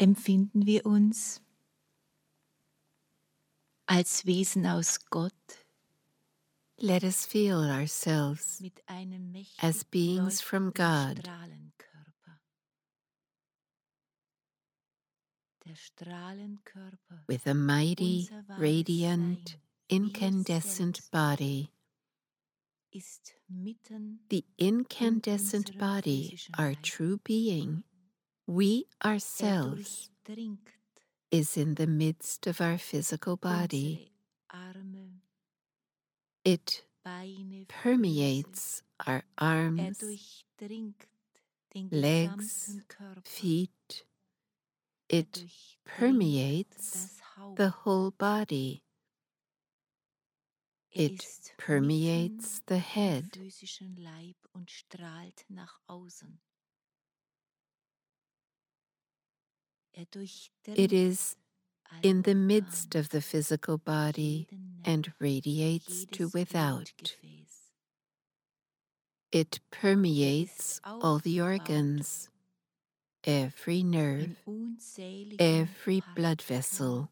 empfinden wir uns als Wesen aus Gott Let us feel ourselves mit einem mächtig as beings from leuchtenden God, Strahlenkörper. Der Strahlenkörper, with a mighty, unser wahres radiant, Sein, incandescent wir selbst, body. ist mitten The in incandescent unserem body, physischen our Leib. true being, we ourselves, Durchdringt is in the midst of our physical body. unsere Arme, It Beine, Füße. permeates our arms, Durchdringt den legs, gesamten Körper. feet. It Durchdringt permeates das Haupt. the whole body. It Ist permeates mitten the im head. physischen Leib und strahlt nach außen. It Durchdringt is alle in the Organe, midst of the physical body jeden Nerv, and radiates to jedes without. Blutgefäß. It permeates all the aufgebaut organs, every nerve, in unzähligen every blood Partikeln, vessel.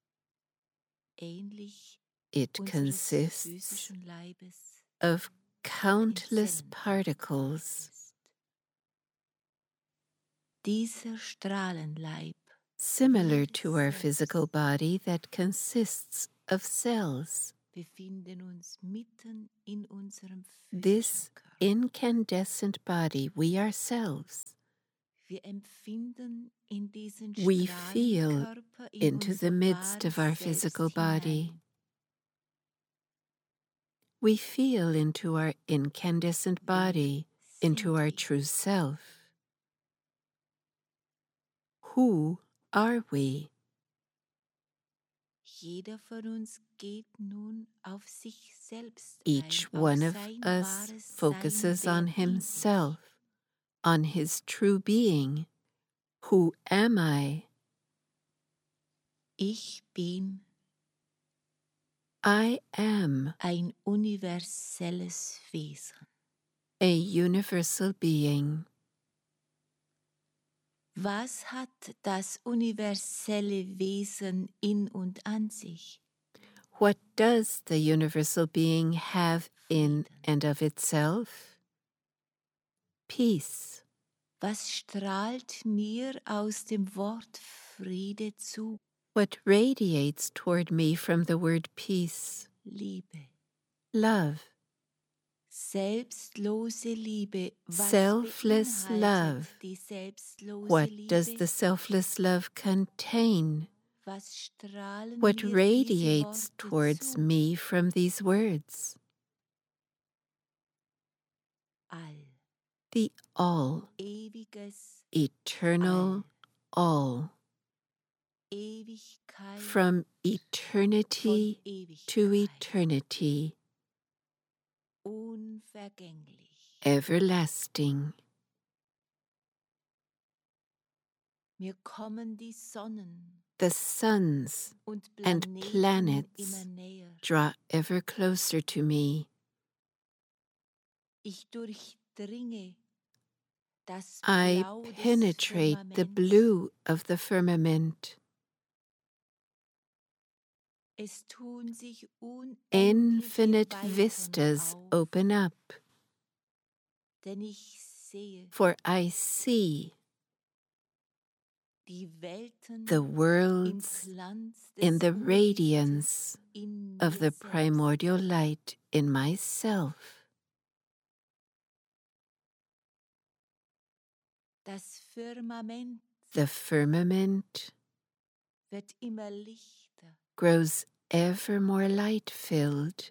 ähnlich It unseres consists physischen Leibes of countless Zellen particles, ist. Dieser Strahlenleib similar to our physical body, that consists of cells. befinden uns mitten in unserem This physischen Körper. incandescent body, we ourselves, Wir empfinden in diesen we feel Strahlenkörper in into the unser midst of our wahres physical Selbst body. hinein. We feel into our incandescent body, into our wir? true self. Who are we? Jeder von uns geht nun auf sich selbst Each ein, one auf of sein us wahres focuses Sein, on wer bin ich? himself, on his true being. Who am I? Ich bin I am ein universelles Wesen. a universal being. Was hat das universelle Wesen in und an sich? What does the universal being have in Frieden. and of itself? Peace. Was strahlt mir aus dem Wort Friede zu? What radiates toward me from the word peace? Liebe. Love. Selbstlose Liebe. Was Selfless beinhaltet love. die selbstlose What Liebe? does the selfless love contain? Was strahlen What mir diese radiates Worte towards zu? me from these words? All. The all, Ewiges eternal all. Ewigkeit From von eternity to Ewigkeit. eternity, Unvergänglich. everlasting. Mir kommen die Sonnen The suns und and Planeten planets immer näher. draw ever closer to me. Ich durchdringe das I Blau des penetrate the Firmaments. blue of the firmament. Es tun sich unendliche Infinite Weiten vistas auf, open up, denn ich sehe for I see die Welten the im worlds Glanz in des the radiance Urlichtes in of mir the selbst. primordial light in myself. Das Firmament The firmament wird immer lichter. grows ever more light-filled.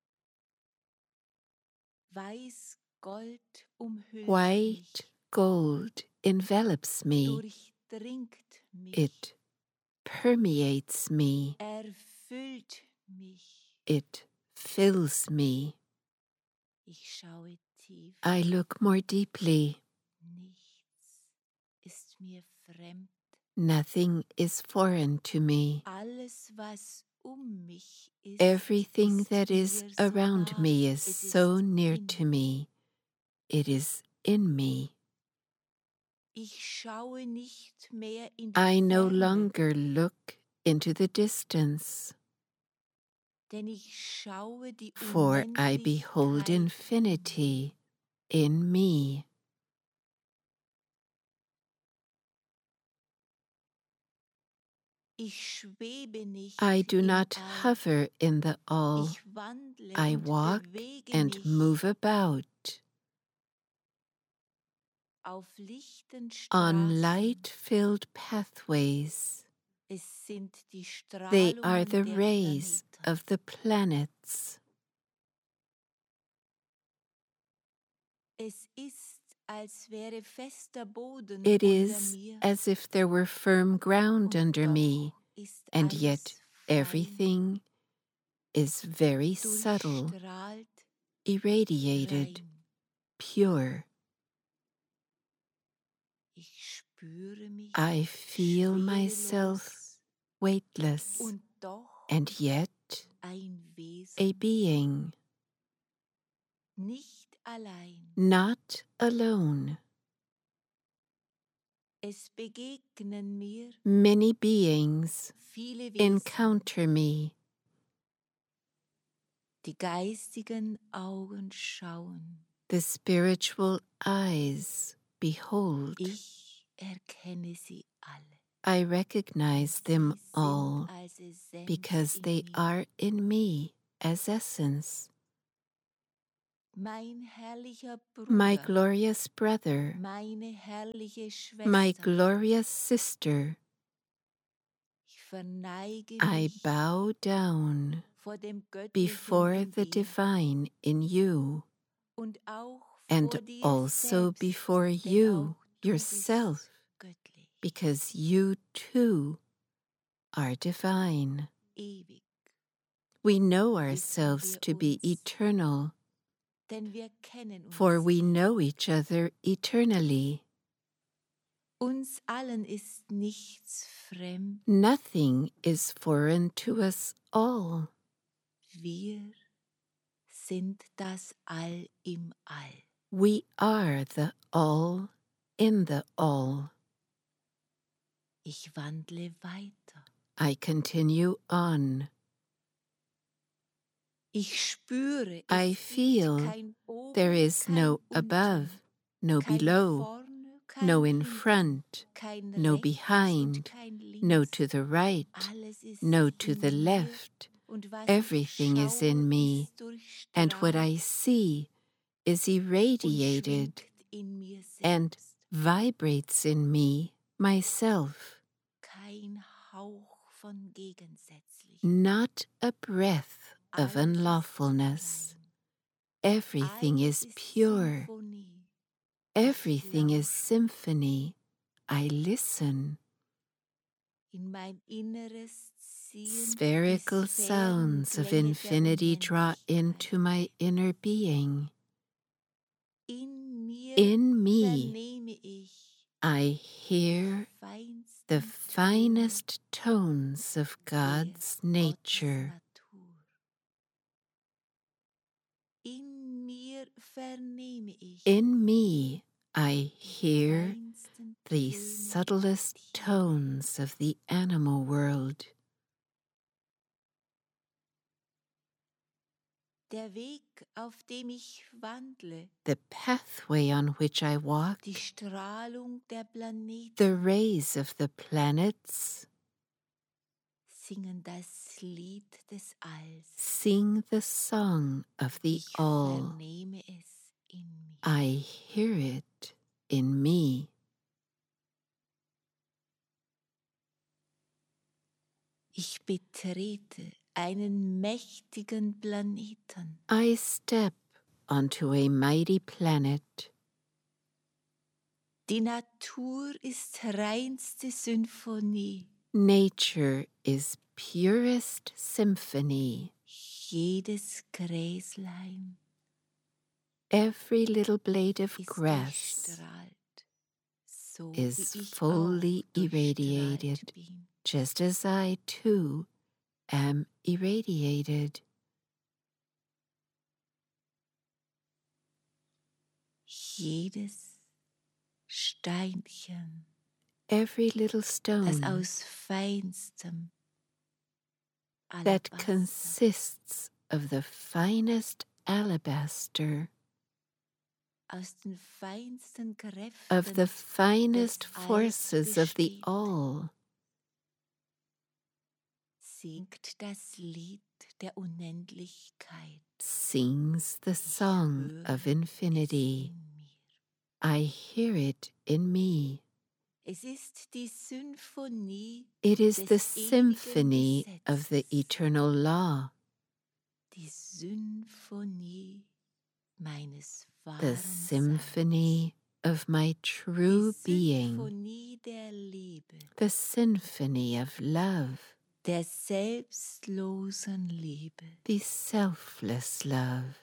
Weiß Gold umhüllt White mich, gold envelops me. durchdringt mich, It permeates me. erfüllt mich. It fills me. Ich schaue tief. I look more deeply. Nichts ist mir fremd. Nothing is foreign to me. Alles, was mich ist, Everything ist that is mir so around nah. me is Es so ist near in to me. It is in me. Ich schaue nicht mehr in die I no Ferne, longer look into the distance, denn ich schaue die for I behold Unendlichkeit in mir. infinity in me. Ich schwebe nicht I do im not All. hover in the all. Ich wandle I und walk bewege and mich move about auf lichten on Straßen. light-filled pathways. Es sind die They are Strahlungen the der rays Planeten. of the planets. Es ist, als wäre fester Boden It unter is mir, as if there were firm ground und under me, doch ist and alles yet fein everything is very subtle, durchstrahlt, irradiated, rein. pure. Ich spüre mich I feel schwerelos myself weightless, und doch and yet ein a Wesen, being, nicht allein. not alone. Es begegnen mir Many beings viele Wesen. encounter me. Die geistigen Augen schauen. The spiritual eyes behold. Ich erkenne sie alle. I recognize them Sie sind all als Essenz because in they mir. are in me as essence. Mein herrlicher My Bruder, glorious brother, meine herrliche my Schwester, glorious sister, ich verneige I mich bow down vor dem Göttlichen before in the dir divine in you, und auch and vor dir also selbst, before denn you auch du yourself, bist göttlich, because you too are divine. ewig, We know wissen ourselves wir to be uns, eternal, denn wir kennen for uns. we know each other eternally. Uns allen ist nichts fremd. Nothing is foreign to us all. Wir sind das All im All. We are the all in the all. Ich wandle weiter. I continue on. Ich spüre, I es feel gibt kein Oben, there is kein no Unten, above, no kein below, vorne, kein no in hinten, front, kein no rechts behind, und kein links. no to the right, Alles ist no to in the mir, left. und was Everything ich is schaue, in me, ist and what I durchstrahlt see is und irradiated schwingt in mir and selbst. vibrates in me, myself. Kein Hauch von Gegensätzlichem. Not a breath of Alles ist unlawfulness. rein. Everything Alles is ist pure. Symphonie. Everything is lausche. symphony. I listen. In mein Inneres ziehen Spherical die Sphären und sounds of Länge der infinity draw into Unendlichkeit. my inner being. In mir In me, vernehme ich I hear the feinsten finest tones of Töne God's der nature. Gottesnatur. In mir vernehme ich In me, I die hear feinsten the Töne subtlest der Tiere. tones of the animal world. Der Weg, auf dem ich wandle, The pathway on which I walk, die Strahlung der Planeten, the rays of the planets, singen das Lied des Alls. sing the song of the Ich all. vernehme es in mir. I hear it in me. Ich betrete einen mächtigen Planeten. I step onto a mighty planet. Die Natur ist reinste Symphonie. Nature is purest symphony. Jedes Gräslein Every little blade of ist grass durchstrahlt, so is wie ich fully auch durchstrahlt irradiated, bin. just as I too am irradiated. Jedes Steinchen, every little das stone aus feinstem that Alabaster, consists of the finest alabaster, aus den feinsten of the Kräften finest des Alls forces of the besteht, all, singt das Lied der Unendlichkeit. sings the Ich song höre of es infinity. in mir. I hear it in me. Es ist die Symphonie It is des the ewigen symphony of the Gesetzes, eternal law, die Symphonie meines the wahren Seins, symphony of my die true being, Symphonie der Liebe, the symphony of love, der selbstlosen Liebe. the selfless love.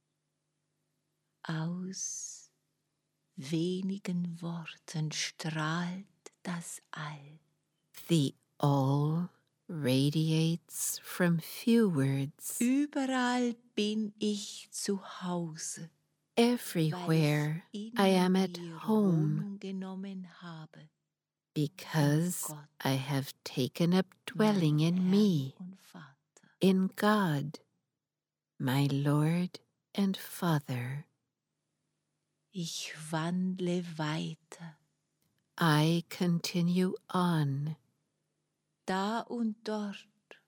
Aus wenigen Worten strahlt das All. The all radiates from few words. Überall bin ich zu Hause, Everywhere weil ich I in am at mir home, Wohnung genommen habe, because Gott, I have taken up dwelling meinem in Herrn me, und Vater. in God, my Lord and Father. Ich wandle weiter, I continue on. da und dort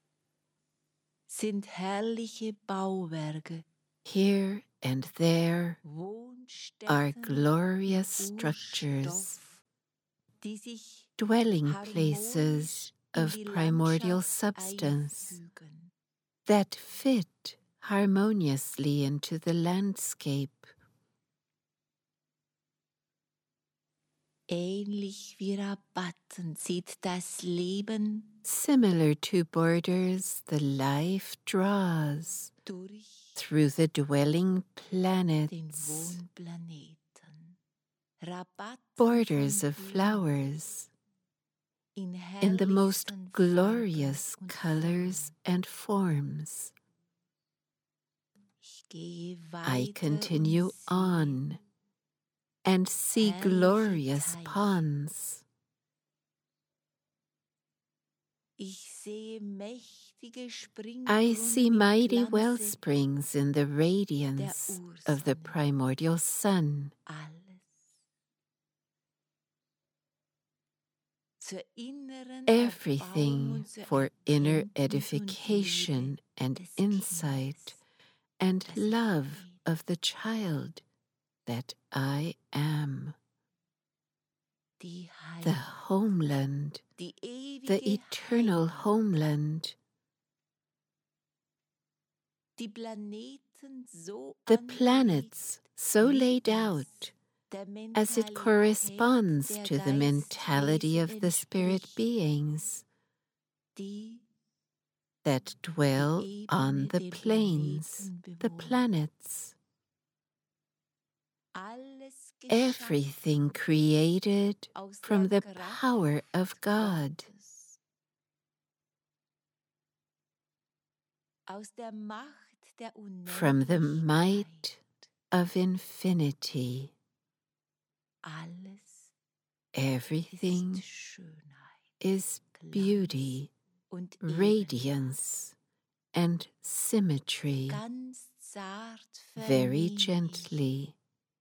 sind herrliche Bauwerke, Here and there Wohnstätten are im glorious structures, Urstoff, die sich dwelling harmonisch places in of die primordial Landschaft substance einfügen. that fit harmoniously into the landscape. Ähnlich wie Rabatten zieht das Leben Similar to borders, the life draws durch through the dwelling den planets, Wohnplaneten. Rabatten borders von of Blumen flowers, in in the most herrlichsten glorious Farben und colors Formen. and forms. Ich gehe I weiter continue und on sehe and see herrliche glorious Teiche. ponds. Ich sehe mächtige I Springbrunnen see im mighty Glanze wellsprings in the der radiance of the Ursonne. primordial sun, Alles zur inneren Erbauung everything und zur for inner Erkenntnis und edification Liebe and des insight Kindes, and das ich love bin. of the child that I am. Die The Heimat, homeland, die the ewige eternal Heimat, homeland, die Planeten so the angelegt, planets so wie laid es out der as it Mentalität corresponds der to the mentality Geistwesen of the spirit entspricht, beings die that die dwell on Ebene the den planes, Planeten the bewohnen. planets. Alles Everything geschaffen created aus from der the power of Kraft God, Gottes, aus der Macht der from the Unendlichkeit. might of infinity. Alles Everything ist Schönheit, is Glanz beauty, und radiance, and symmetry. Ganz zart Very vernehme gently,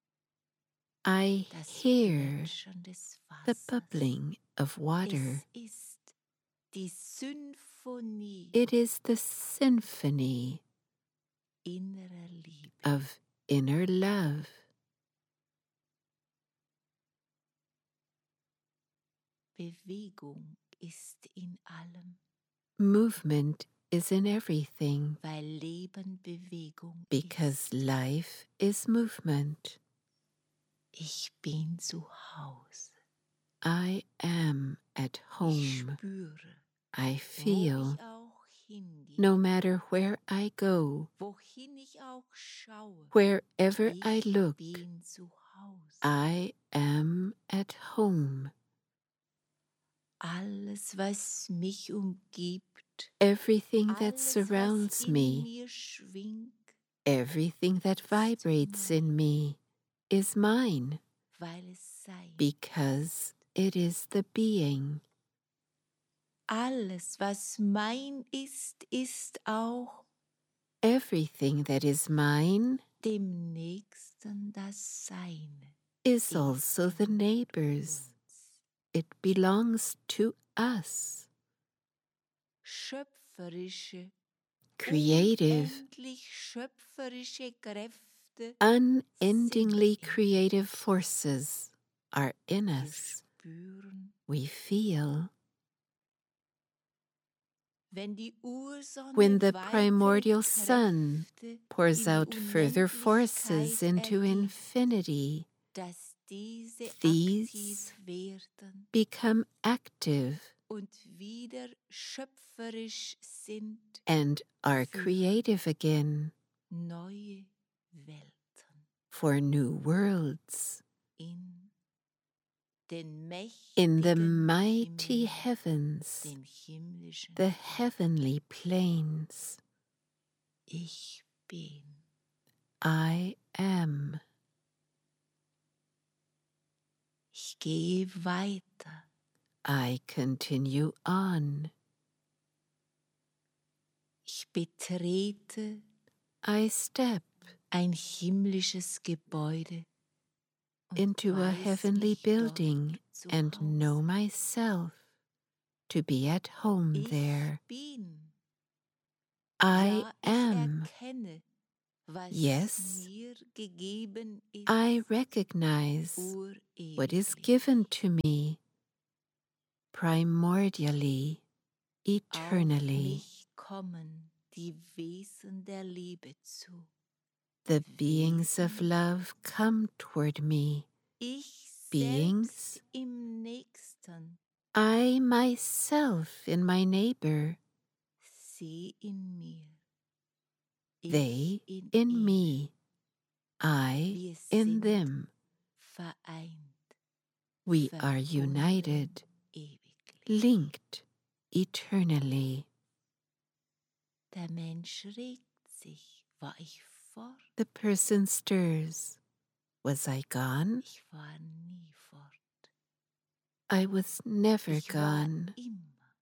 I das hear Plätschern des the Wassers. bubbling of water. Es ist die Symphonie It is the symphony innerer Liebe. of inner love. Bewegung ist in allem, Movement is in everything, weil Leben Bewegung because ist. life is movement. Ich bin zu Hause. I am at Ich home. spüre, I wo feel, ich auch hingehe, no matter where I go, wohin ich auch schaue, wherever I ich look, bin zu Hause. I am at home. Alles, was mich umgibt, Everything that alles, surrounds was in me, mir schwingt, everything that vibrates in me is mine, weil es Sein. because it is the being. Alles, was mein ist, ist auch Everything that is mine dem Nächsten das Seine. is also the neighbor's. It belongs to us. Schöpferische, Creative, unendlich schöpferische Kräfte unendingly creative forces are in wir us. spüren, We feel. wenn die Ursonne When the weitere primordial sun Kräfte pours in die out further forces Unendlichkeit into ergibt, infinity, dass diese these aktiv werden become active und wieder schöpferisch sind and are für creative again neue Welten for new worlds in den in the mächtigen mighty Himmeln, heavens, den himmlischen the Planen. heavenly planes. Ich bin. I am. Ich gehe weiter. I continue on. Ich betrete I step ein himmlisches Gebäude und into a weiß heavenly mich building dort zu and know Hause. myself to be at home Ich there. bin. I Ja, ich am. erkenne, was Yes, mir gegeben ist, I recognize what is urewiglich. given to me primordially, Auf eternally. mich kommen die Wesen der Liebe zu. The beings of Wesen, love come toward me. ich Beings, selbst im Nächsten, I myself in my neighbor, sie in mir, they ich in ihnen. me, I Wir in sind them. vereint, We are verbunden united, ewiglich. linked eternally. Der Mensch regt sich. War ich fort? The person stirs. Was I gone? Ich war nie fort. I was never Ich war gone. immer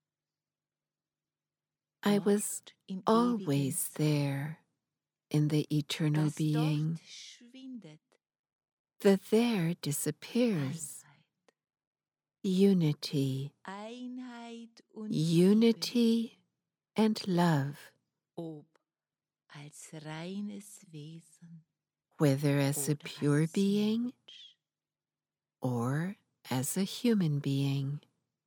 I was dort im ewigen always Sein. there in the eternal Das being. dort schwindet The there disappears. Einheit. Unity, Einheit und Liebe, unity and love, ob als reines Wesen whether as a oder pure als being Mensch. or as a human being.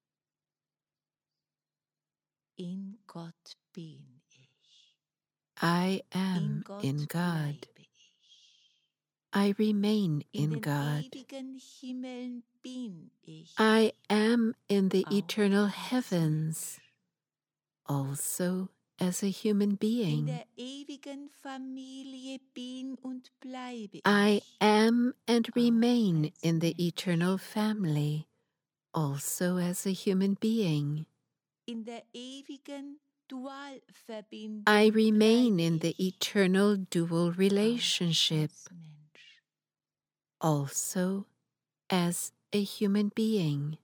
In Gott bin ich. I In am Gott in God. bleibe ich. I remain In in den God. ewigen Himmeln bin ich. I am in the Auch eternal als heavens, Mensch. also as a human In being. der ewigen Familie bin und bleibe I ich. am and Auch remain als in the Mensch. eternal family, also as a human being. In der ewigen Dualverbindung I remain bleibe in the ich. eternal dual Auch relationship, als Mensch. also as a human being.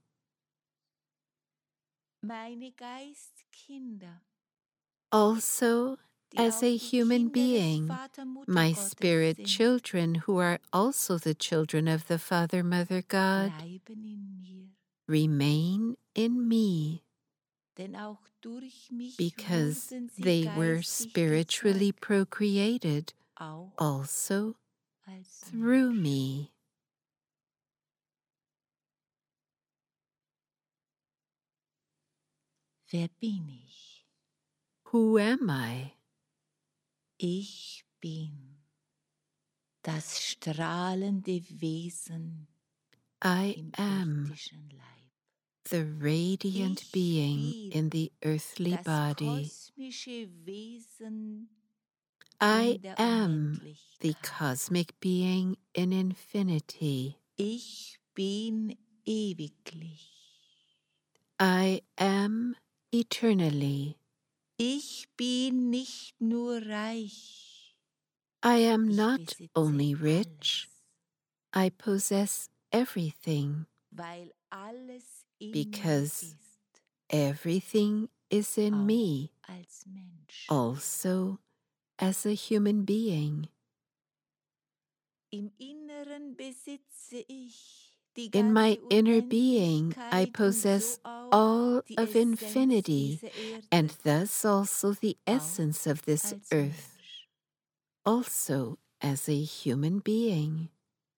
Meine Geistkinder, Also die as auch a die human Kinder des being, Vater Mutter my Gottes spirit sind, children who are also the children of the Father, Mother God, bleiben in mir. remain in me, Denn auch durch mich because wurden sie they were geistig spiritually gezeugt, procreated auch also als through Mensch. me. Wer bin ich? Who am I? Ich bin das strahlende Wesen I im am irdischen Leib. the radiant Ich being bin in the earthly das body. kosmische Wesen I in der am the Unendlichkeit. cosmic being in infinity. Ich bin ewiglich. I am eternally. Ich bin nicht nur reich. I am Ich not besitze only alles. rich, I possess everything, weil alles in because mir ist, everything is in auch me, als Mensch. also as a human being. Im Inneren besitze ich die In my ganze inner being, I Unendlichkeit und so possess auch all die of Essenz infinity, dieser Erde, and thus also the auch essence of this als earth, Mensch. also as a human being.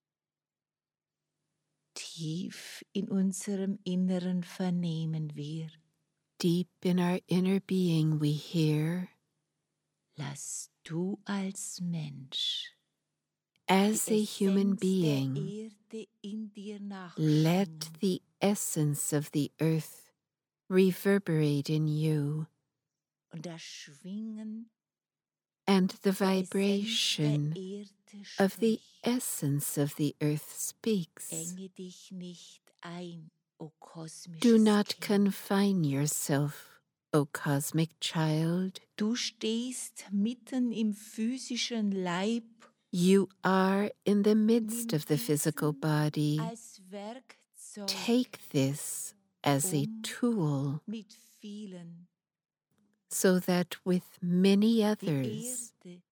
Tief in unserem Inneren vernehmen wir, Deep in our inner being we hear, lass du als Mensch as die a human Essenz der being, Erde in dir let nachschwingen the essence of the earth reverberate in you, und das Schwingen and the der Essenz der vibration Erde of the spricht. essence of the earth speaks. Enge dich nicht ein, o Do kosmisches not Kind. confine yourself, O cosmic child. Du stehst mitten im physischen Leib, You are in the midst nimm of the physical diesen body. als Werkzeug, Take this as a tool mit vielen so that with many die others Erde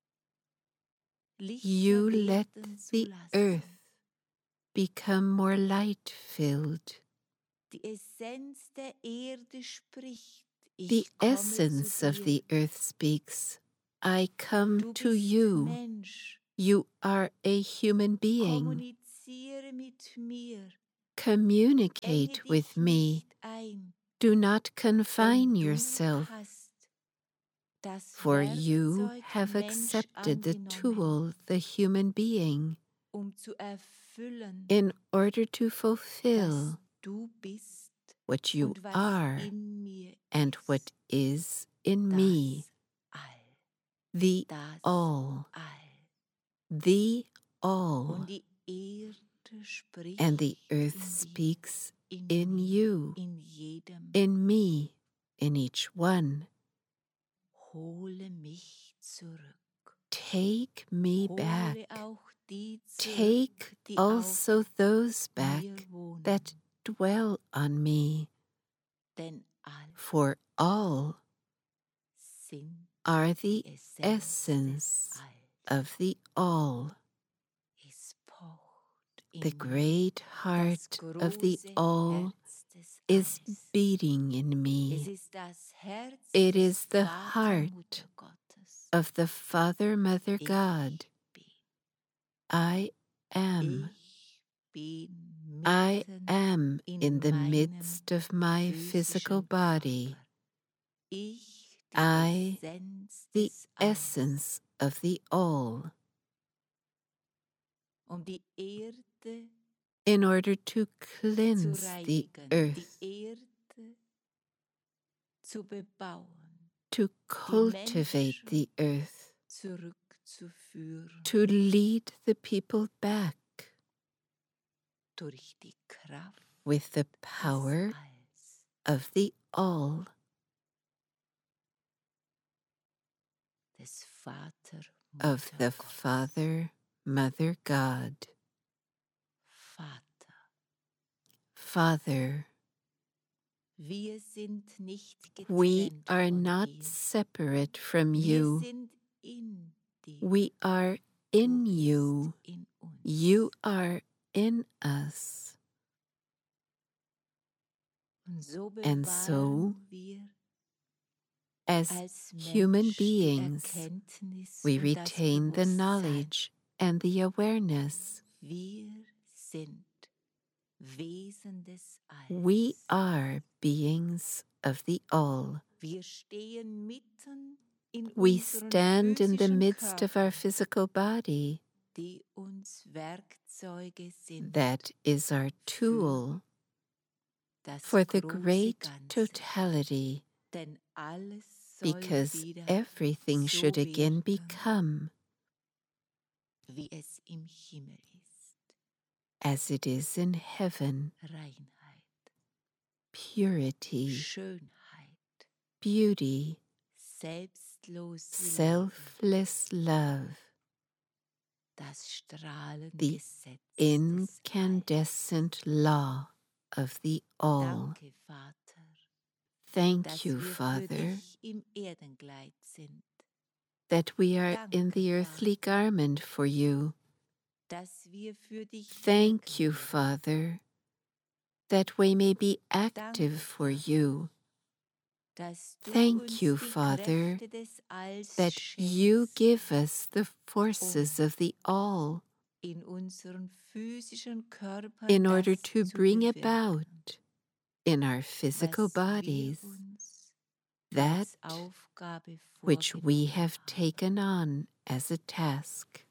you lichter let werden zu the lassen. earth become more light-filled. Die Essenz der Erde spricht, The ich komme essence zu of dir. the earth speaks, I come Du to bist you. Mensch, You are a human being. kommuniziere mit mir, Communicate enge with dich me. nicht ein, Do not denn confine du yourself, hast das for you Werkzeug have Mensch accepted the angenommen, tool, the human being, zu erfüllen, in order to was fulfill du bist what you und was are in mir and what is in me, das All, the das all, All. the all, Und die Erde spricht and the earth in dir, speaks in in mir, you, in jedem. in me, in each one. Hole mich zurück. Take me back. Hole auch die zurück, Take die also auf those back mir wohnen. that dwell on me, Denn all for all sind are die the Essenz essence des Alls. of the all. Es pocht in The mir great das heart of the große all Herz des is Alls. beating in Es me. ist das Herz It des is the Vater, heart Mutter Gottes. of the Father, Mother Ich God. bin. I am. Ich bin I mitten am in the meinem midst of my physical physischen body. Körper. Ich, die I, Essenz the des Alls. essence of the all, Die Erde in order to zu cleanse the reinigen, die earth, Erde zu bebauen, to die cultivate the Menschen earth, zurückzuführen to lead the people back durch die Kraft with the des power Alls. of the all, Des Vater, of Mutter the Gottes. Father, Mother God. Vater, Father, wir sind nicht we getrennt are von not dir. separate from Wir you. sind in dir. We are Du in bist you. in uns. You are in us. Und so And bewahren so, wir as als human Mensch die beings, Erkenntnis we und das retain the Bewusstsein. knowledge and the awareness. Wir sind Wesen des Alls. We are beings of the all. Wir stehen mitten in We unseren stand in the physischen midst of our Körpern, physical body. die uns Werkzeuge sind, That is our tool das for the große great Ganze. Totality, Denn alles soll because wieder everything so should again werden, become wie es im Himmel ist. as it is in heaven. Reinheit, Purity, Schönheit, beauty, selbstlose Liebe, selfless love, das the Strahlengesetz des incandescent law of the All. Danke, Vater, Thank dass you, wir für Father, dich im Erdenkleid sind, that we are in Danke, the earthly Vater, garment for you. dass wir für dich Thank wirken you, dürfen. Father, that we may be active Danke, for Vater, you. dass du Thank uns you, die Father, Kräfte des Alls that you schenkst, give us the forces of the All in unseren physischen Körpern in order das to zu bring bewirken, about in our physical was wir bodies uns that als Aufgabe which we vorgenommen have haben. taken on as a task.